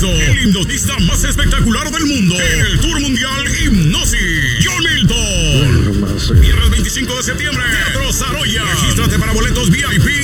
marzo, el hipnotista más espectacular del mundo en el Tour Mundial Hipnosis, John Milton. Viernes 25 de septiembre, Teatro Saroya. Regístrate para boletos VIP